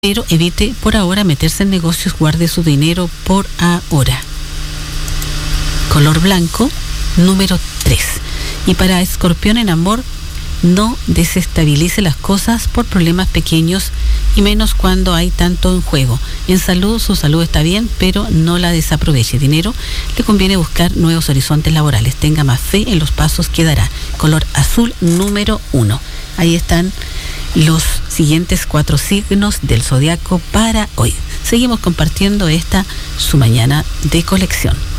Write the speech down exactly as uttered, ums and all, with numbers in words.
pero evite por ahora meterse en negocios, guarde su dinero por ahora. Color blanco, número tres. Y para Escorpión en amor, no desestabilice las cosas por problemas pequeños y menos cuando hay tanto en juego. En salud, su salud está bien, pero no la desaproveche. Dinero, le conviene buscar nuevos horizontes laborales. Tenga más fe en los pasos que dará. Color azul, número uno. Ahí están los siguientes cuatro signos del zodiaco para hoy. Seguimos compartiendo esta su mañana de colección.